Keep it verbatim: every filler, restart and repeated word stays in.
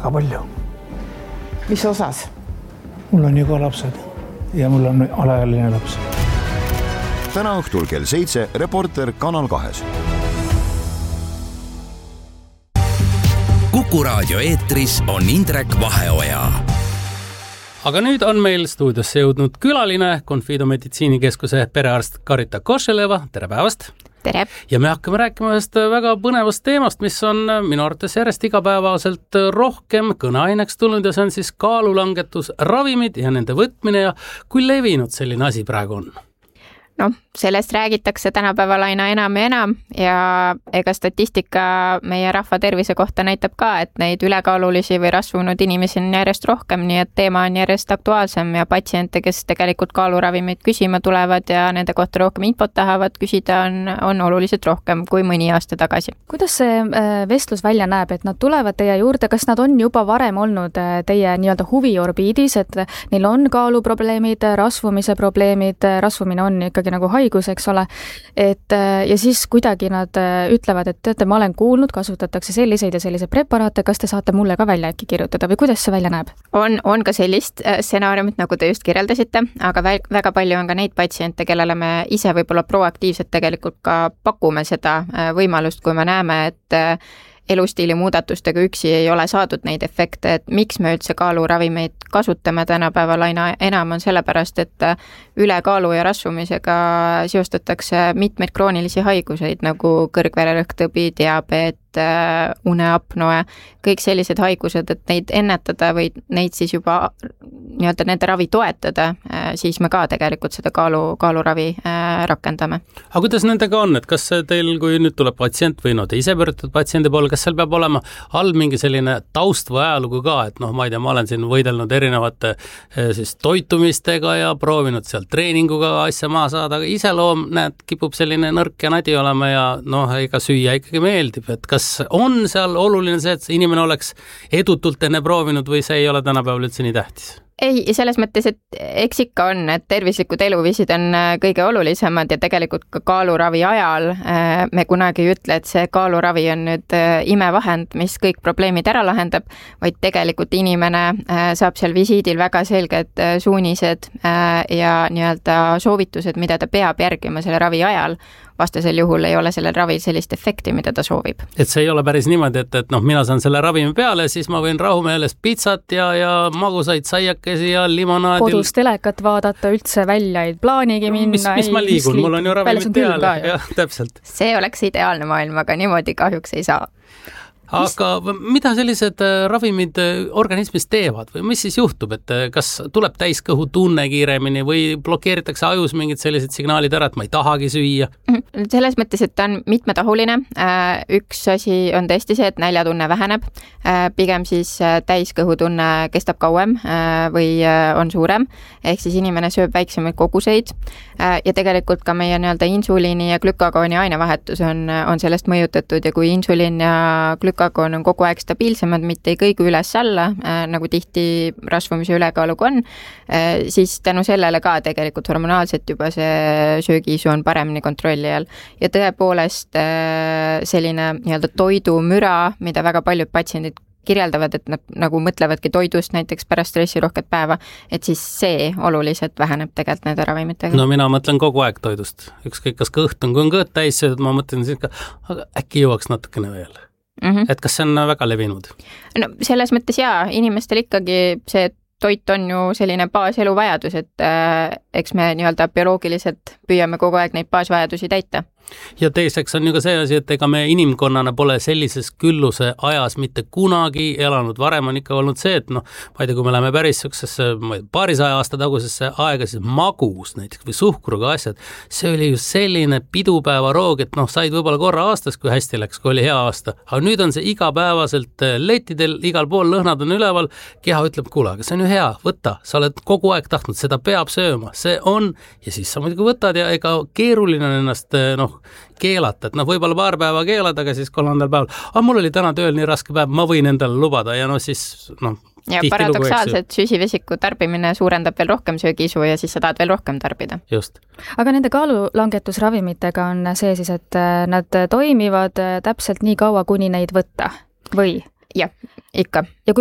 väga palju. Mis osas? Mul on ju ka lapsed ja mul on alaealine laps. Täna õhtul kell seitse Reporter Kanal kahes. Kuku raadio eetris on Indrek Vaheoja. Aga nüüd on meil stuudiosse jõudnud külaline, Confido meditsiinikeskuse perearst Karita Košeleva. Tere päevast! Tere! Ja me hakkame rääkima ühest väga põnevast teemast, mis on minu arvates järjest igapäevaselt rohkem kõneaineks tulnud ja see on siis kaalulangetusravimid ja nende võtmine ja kui levinud selline asi praegu on? No, sellest räägitakse tänapäeval aina enam ja enam ja ega statistika meie rahva tervise kohta näitab ka, et neid ülekaalulisi või rasvunud inimesi on järjest rohkem, nii et teema on järjest aktuaalsem ja patsiente, kes tegelikult kaaluravimid küsima tulevad ja nende kohta rohkem infot tahavad küsida, on, on oluliselt rohkem kui mõni aasta tagasi. Kuidas see vestlus välja näeb, et nad tulevad teie juurde, kas nad on juba varem olnud teie nii-öelda huviorbiidis, et neil on kaaluprobleemid, rasvumise probleemid, rasvumine on ikkagi nagu haigus, eks ole, et ja siis kuidagi nad ütlevad, et teate, ma olen kuulnud, kasutatakse selliseid ja selliseid preparaate, kas te saate mulle ka välja äkki kirjutada või kuidas see välja näeb? On, on ka sellist stsenaariumit, nagu te just kirjeldasite, aga väga palju on ka neid patsiente, kellele me ise võib-olla proaktiivselt tegelikult ka pakume seda võimalust, kui me näeme, et elustiili muudatustega üksi ei ole saadud neid efekte, et miks me üldse kaaluravimeid kasutame tänapäeval aina enam on sellepärast, et ülekaalu ja rasvumisega seostatakse mitmeid kroonilisi haiguseid nagu kõrgvererõhktõbi, diabeet, uneapnoe, kõik sellised haigused, et neid ennetada või neid siis juba nii-öelda nende ravi toetada, siis me ka tegelikult seda kaalu, kaaluravi rakendame. Aga kuidas nendega on, et kas teil, kui nüüd tuleb patsient või no te ise pöördud patsiendi poole, kas seal peab olema all mingi selline taust või ajalugu ka, et noh, ma ei tea, ma olen siin võidelnud erinevate siis toitumistega ja proovinud seal treeninguga asja maha saada, aga iseloom, näed, kipub selline nõrk ja nadi olema ja noh, ega süüa ikkagi meeldib, et kas on seal oluline see, et inimene oleks edutult enne proovinud või see ei ole tänapäeval üldse nii tähtis? Ei, selles mõttes, et eks ikka on, et tervislikud eluviisid on kõige olulisemad ja tegelikult ka kaaluravi ajal me kunagi ei ütle, et see kaaluravi on nüüd imevahend, mis kõik probleemid ära lahendab, vaid tegelikult inimene saab seal visiidil väga selged suunised ja nii-öelda soovitused, mida ta peab järgima selle ravi ajal. Vastasel juhul ei ole sellel ravil sellist efekti, mida ta soovib. Et see ei ole päris niimoodi, et, et noh, mina saan selle ravimi peale, siis ma võin rahumeeles pitsat ja, ja magusaid saiakesi ja limonaadil. Kodus telekat vaadata, üldse välja ei plaanigi minna. Mis, mis ma liigun, mul on ju ravimid peale. Ja, täpselt. See oleks ideaalne maailm, aga niimoodi kahjuks ei saa. Aga mida sellised ravimid organismis teevad või mis siis juhtub, et kas tuleb täiskõhu tunne kiiremini või blokeeritakse ajus mingid sellised signaalid ära, et ma ei tahagi süüa? Selles mõttes, et ta on mitmetahuline. Üks asi on tõesti see, et näljatunne väheneb. Pigem siis täiskõhutunne kestab kauem või on suurem, ehk siis inimene sööb väiksemaid koguseid ja tegelikult ka meie nii-öelda insuliini ja glükagooni ainevahetus on, on sellest mõjutatud ja kui insuliin ja glükagoon on kogu aeg stabiilsemad, mitte ei kõigu üles-alla, äh, nagu tihti rasvumise ülekaaluga on, äh, siis tänu sellele ka tegelikult hormonaalselt juba see söögiisu on paremini kontrolli all. Ja tõepoolest äh, selline nii-öelda toidumüra, mida väga paljud patsiendid kirjeldavad, et nad nagu mõtlevadki toidust näiteks pärast stressirohket päeva, et siis see oluliselt väheneb tegelikult nende ravimitega. No mina mõtlen kogu aeg toidust. Ükskõik, kas kõht on, kui on kõht täis söödud, ma mõtlen siin ka, aga äkki jõuaks natukene veel. Mm-hmm. Et kas see on väga levinud? No selles mõttes jaa, inimestel ikkagi see toit on ju selline baaseluvajadus, et äh, eks me nii-öelda bioloogiliselt püüame kogu aeg neid baasvajadusi täita. Ja teiseks on ju ka see asi, et ega me inimkonnana pole sellises külluse ajas mitte kunagi elanud. Varem on ikka olnud see, et noh, ma ei tea, kui me läheme päris sellisesse paarisaja aasta tagusesse aega, siis magus näiteks või suhkruga asjad, see oli ju selline pidupäevaroog, et noh, said võib-olla korra aastas, kui hästi läks, kui oli hea aasta. Aga nüüd on see igapäevaselt letidel, igal pool lõhnad on üleval, keha ütleb, kuule, aga see on ju hea, võta, sa oled kogu aeg tahtnud, seda peab sööma, see on, ja siis sa muidugi võtad ja ega keeruline on ennast noh, keelata, et noh, võib-olla paar päeva keelad, aga siis kolmandal päeval, ah, mul oli täna tööl nii raske päev, ma võin endale lubada ja no siis noh, ja paradoksaalselt süsivesiku tarbimine suurendab veel rohkem söögiisu ja siis sa tahad veel rohkem tarbida. Just. Aga nende kaalulangetusravimitega on see siis, et nad toimivad täpselt nii kaua, kuni neid võtta või? Jah, ikka. Ja kui